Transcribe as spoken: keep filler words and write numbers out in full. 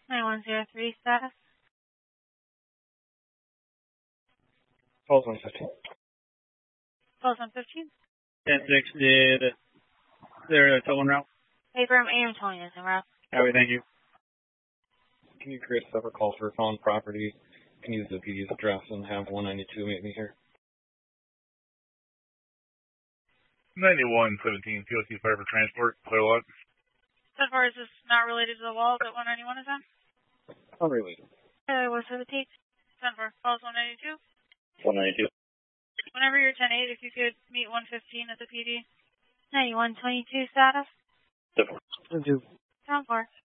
nine one zero three status. Calls one fifteen. Calls one fifteen. ten six did their towing route. Paper, I am towing this in route. Alright, thank you. Can you create a separate call for found property? Can use the P D's address and have one ninety-two meet me here. ninety-one seventeen, P O C Fire for Transport, clear lot. So far, is this not related to the wall that one ninety-one is on? Unrelated. Uh, what's the tape? ten four, calls one ninety-two. one ninety-two. Whenever you're ten eight, if you could meet one fifteen at the P D. ninety-one twenty-two status. ten four. ten two. ten four.